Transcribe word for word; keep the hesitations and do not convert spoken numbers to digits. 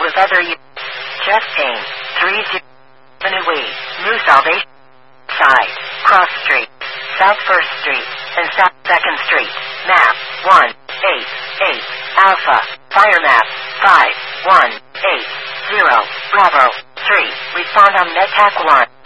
with other units. Jeff Payne, three zero Avenue Way, New Salvation Side, Cross Street, South First Street, and South Second Street. Map one eight eight Alpha. Fire map five one eight zero Bravo three. Respond on MedTac one.